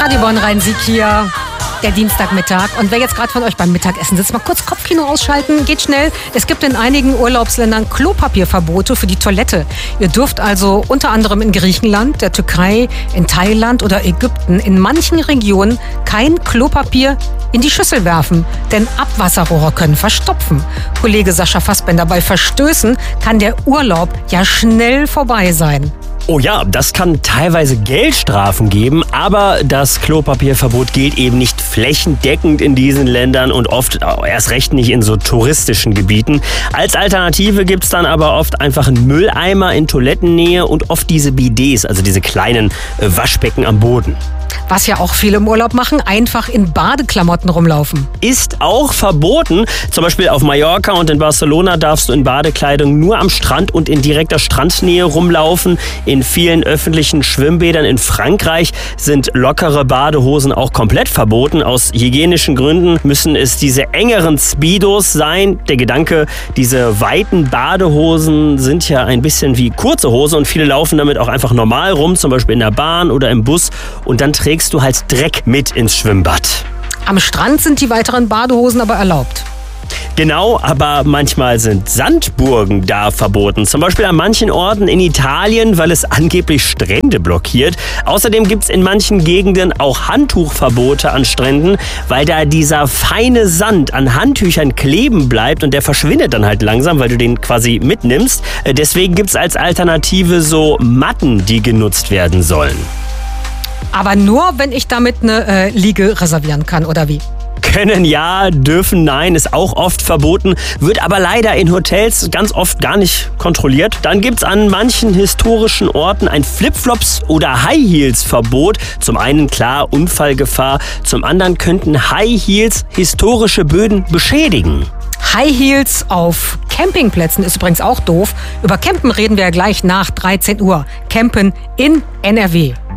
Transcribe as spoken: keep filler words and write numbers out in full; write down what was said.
Radio Bonn Rhein-Sieg hier. Der Dienstagmittag. Und wer jetzt gerade von euch beim Mittagessen sitzt, mal kurz Kopfkino ausschalten, geht schnell. Es gibt in einigen Urlaubsländern Klopapierverbote für die Toilette. Ihr dürft also unter anderem in Griechenland, der Türkei, in Thailand oder Ägypten in manchen Regionen kein Klopapier in die Schüssel werfen, denn Abwasserrohre können verstopfen. Kollege Sascha Fassbender, bei Verstößen kann der Urlaub ja schnell vorbei sein. Oh ja, das kann teilweise Geldstrafen geben, aber das Klopapierverbot gilt eben nicht flächendeckend in diesen Ländern und oft erst recht nicht in so touristischen Gebieten. Als Alternative gibt's dann aber oft einfach einen Mülleimer in Toilettennähe und oft diese Bidets, also diese kleinen Waschbecken am Boden. Was ja auch viele im Urlaub machen, einfach in Badeklamotten rumlaufen. Ist auch verboten. Zum Beispiel auf Mallorca und in Barcelona darfst du in Badekleidung nur am Strand und in direkter Strandnähe rumlaufen. In vielen öffentlichen Schwimmbädern in Frankreich sind lockere Badehosen auch komplett verboten. Aus hygienischen Gründen müssen es diese engeren Speedos sein. Der Gedanke, diese weiten Badehosen sind ja ein bisschen wie kurze Hosen und viele laufen damit auch einfach normal rum, zum Beispiel in der Bahn oder im Bus, und dann trägst du halt Dreck mit ins Schwimmbad. Am Strand sind die weiteren Badehosen aber erlaubt. Genau, aber manchmal sind Sandburgen da verboten. Zum Beispiel an manchen Orten in Italien, weil es angeblich Strände blockiert. Außerdem gibt es in manchen Gegenden auch Handtuchverbote an Stränden, weil da dieser feine Sand an Handtüchern kleben bleibt und der verschwindet dann halt langsam, weil du den quasi mitnimmst. Deswegen gibt es als Alternative so Matten, die genutzt werden sollen. Aber nur, wenn ich damit eine äh, Liege reservieren kann, oder wie? Können ja, dürfen nein, ist auch oft verboten, wird aber leider in Hotels ganz oft gar nicht kontrolliert. Dann gibt's an manchen historischen Orten ein Flipflops- oder High-Heels-Verbot. Zum einen klar Unfallgefahr, zum anderen könnten High Heels historische Böden beschädigen. High Heels auf Campingplätzen ist übrigens auch doof. Über Campen reden wir ja gleich nach dreizehn Uhr. Campen in N R W.